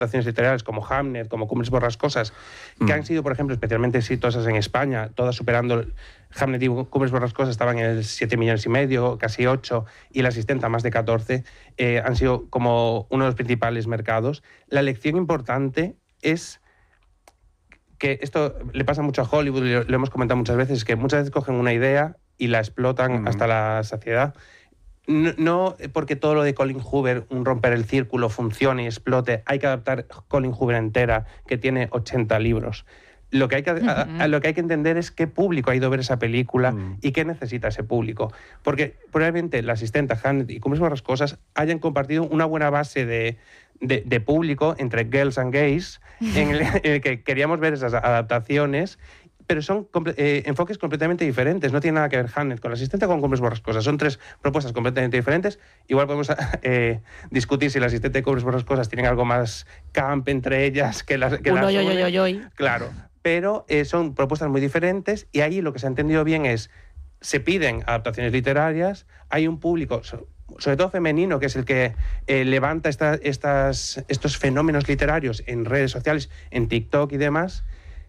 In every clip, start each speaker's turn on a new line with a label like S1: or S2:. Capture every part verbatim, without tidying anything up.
S1: adaptaciones literarias como Hamlet, como Cumbres Borrascosas, que mm. han sido, por ejemplo, especialmente exitosas en España, todas superando... Hamlet y Cumbres Borrascosas estaban en el siete millones y medio, casi ocho, y La Asistenta más de catorce, eh, han sido como uno de los principales mercados. La lección importante es que esto le pasa mucho a Hollywood, lo, lo hemos comentado muchas veces, que muchas veces cogen una idea y la explotan mm. hasta la saciedad. No, no porque todo lo de Colin Hoover, un romper el círculo, funcione y explote, hay que adaptar Colin Hoover entera, que tiene ochenta libros. Lo que, hay que, a, a, lo que hay que entender es qué público ha ido a ver esa película mm. y qué necesita ese público. Porque probablemente La Asistenta, Hamlet y Cumbres Borrascosas hayan compartido una buena base de, de, de público entre girls and gays, en el, en el que queríamos ver esas adaptaciones, pero son eh, enfoques completamente diferentes. No tiene nada que ver Hamlet con La Asistenta o con Cumbres Borrascosas. Son tres propuestas completamente diferentes. Igual podemos eh, discutir si La Asistenta y Cumbres Borrascosas tienen algo más camp entre ellas que las... Que
S2: Uno,
S1: las
S2: yo, yo, yo, yo.
S1: Claro. Pero eh, son propuestas muy diferentes y ahí lo que se ha entendido bien es, se piden adaptaciones literarias, hay un público, sobre todo femenino, que es el que eh, levanta esta, estas, estos fenómenos literarios en redes sociales, en TikTok y demás,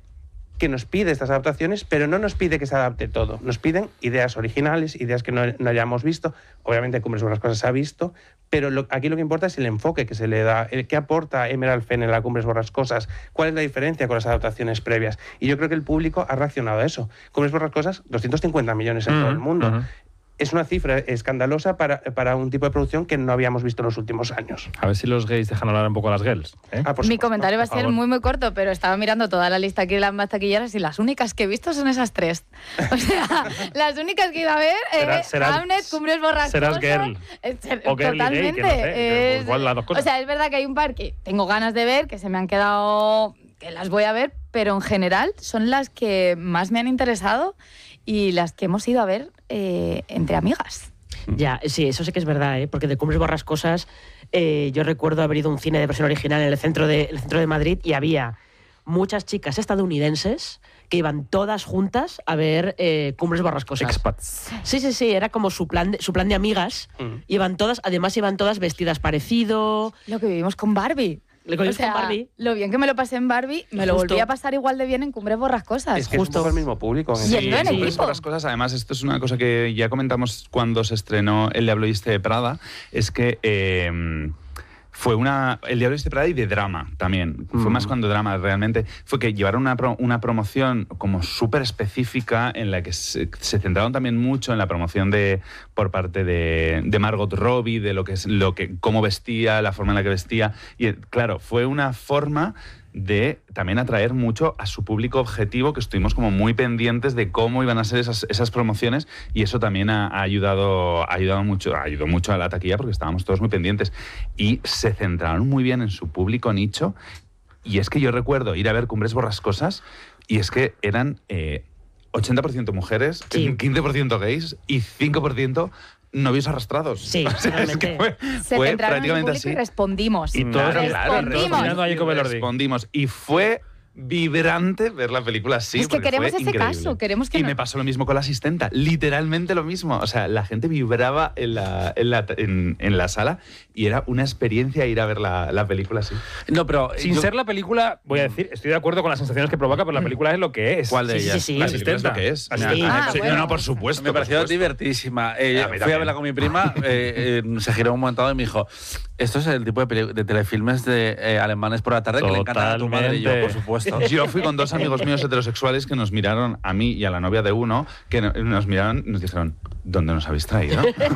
S1: que nos pide estas adaptaciones, pero no nos pide que se adapte todo. Nos piden ideas originales, ideas que no, no hayamos visto. Obviamente, Cumbres Borrascosas se ha visto, pero lo, aquí lo que importa es el enfoque que se le da, el, qué aporta Emerald Fennell a Cumbres Borrascosas, cuál es la diferencia con las adaptaciones previas. Y yo creo que el público ha reaccionado a eso. Cumbres Borrascosas, doscientos cincuenta millones en uh-huh, todo el mundo. Uh-huh. Es una cifra escandalosa para, para un tipo de producción que no habíamos visto en los últimos años.
S3: A ver si los gays dejan hablar un poco a las girls. ¿eh?
S4: Ah, Mi comentario va a ser muy, muy corto, pero estaba mirando toda la lista aquí de las más taquilleras y las únicas que he visto son esas tres. O sea, las únicas que iba a ver es eh, Hamlet, Cumbres Borrascosas...
S3: Serás girl.
S4: Eh, ser,
S3: o girl
S4: totalmente.
S3: Y gay, que no sé,
S4: es,
S3: igual las dos cosas.
S4: O sea, es verdad que hay un par que tengo ganas de ver, que se me han quedado... que las voy a ver, pero en general son las que más me han interesado y las que hemos ido a ver eh, entre amigas.
S2: Ya, sí, eso sí que es verdad, ¿eh? Porque de Cumbres Borrascosas eh, yo recuerdo haber ido a un cine de versión original en el centro de, el centro de Madrid y había muchas chicas estadounidenses que iban todas juntas a ver eh, Cumbres Borrascosas.
S3: Expats.
S2: Sí, sí, sí, era como su plan de, su plan de amigas. Mm. Iban todas, además iban todas vestidas parecido.
S4: Lo que vivimos con Barbie.
S2: O sea, con Barbie.
S4: Lo bien que me lo pasé en Barbie, me lo volví a pasar igual de bien en Cumbres Borrascosas.
S1: Es que
S4: justo.
S1: es un poco el mismo público.
S4: Sí, sí, en
S5: Cumbres Borrascosas, además, esto es una cosa que ya comentamos cuando se estrenó El Diablo Viste de Prada, es que... Eh, fue una... El Diablo Viste de Prada y de drama también. Mm. Fue más cuando drama, realmente. Fue que llevaron una, pro, una promoción como súper específica en la que se, se centraron también mucho en la promoción de por parte de, de Margot Robbie, de lo que es lo que cómo vestía, la forma en la que vestía. Y claro, fue una forma de también atraer mucho a su público objetivo, que estuvimos como muy pendientes de cómo iban a ser esas, esas promociones, y eso también ha, ha ayudado ha ayudado mucho ha ayudado mucho a la taquilla, porque estábamos todos muy pendientes y se centraron muy bien en su público nicho. Y es que yo recuerdo ir a ver Cumbres Borrascosas y es que eran eh, ochenta por ciento mujeres, sí. quince por ciento gays y cinco por ciento novios arrastrados.
S2: Sí,
S5: o sea, es que fue,
S4: se
S5: fue
S4: centraron
S5: prácticamente
S4: en el público
S5: así.
S4: Y respondimos.
S5: Y todos,
S4: respondimos.
S5: Claro, respondimos. respondimos. Y fue vibrante ver la película así.
S4: Es que queremos ese
S5: increíble.
S4: caso, queremos que
S5: Y
S4: no...
S5: me pasó lo mismo con La Asistenta, literalmente lo mismo. O sea, la gente vibraba en la, en la, en, en la sala y era una experiencia ir a ver la, la película así.
S3: No, pero sin yo... ser la película, voy a decir, estoy de acuerdo con las sensaciones que provoca, pero la película es lo que es.
S5: ¿Cuál de
S2: sí,
S5: ellas?
S2: Sí, sí, sí.
S5: La Asistenta es lo que es.
S3: Sí. Ah,
S5: sí.
S4: bueno.
S5: No, no, por supuesto.
S6: Me pareció
S5: supuesto.
S6: divertidísima. Eh,
S5: a
S6: fui
S5: también.
S6: a verla con mi prima, eh, eh, se giró un montado y me dijo, esto es el tipo de, peli- de telefilmes de eh, alemanes por la tarde que le encantan a tu madre y yo, por supuesto.
S5: Yo fui con dos amigos míos heterosexuales que nos miraron, a mí y a la novia de uno, que nos miraron y nos dijeron, ¿dónde nos habéis traído?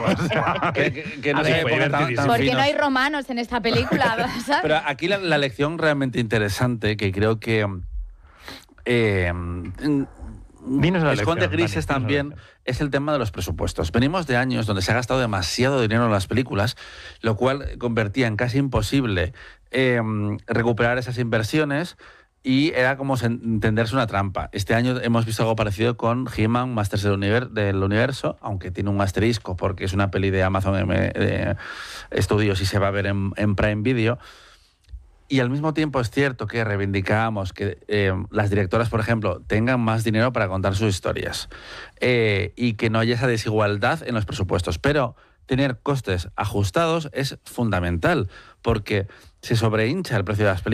S6: que, que, que no
S3: ver,
S6: se pongan tan, tan
S4: Porque
S6: finos.
S4: no hay romanos en esta película, ¿sabes?
S6: Pero aquí la, la lección realmente interesante, que creo que eh,
S3: Dinos la
S6: esconde
S3: lección,
S6: grises
S3: Dani,
S6: también, es el tema de los presupuestos. Venimos de años donde se ha gastado demasiado dinero en las películas, lo cual convertía en casi imposible eh, recuperar esas inversiones. Y era como entenderse una trampa. Este año hemos visto algo parecido con He-Man, Masters del, Univer- del Universo, aunque tiene un asterisco porque es una peli de Amazon M- de Studios y se va a ver en, en Prime Video. Y al mismo tiempo es cierto que reivindicamos que eh, las directoras, por ejemplo, tengan más dinero para contar sus historias eh, y que no haya esa desigualdad en los presupuestos. Pero tener costes ajustados es fundamental porque se sobrehincha el precio de las películas.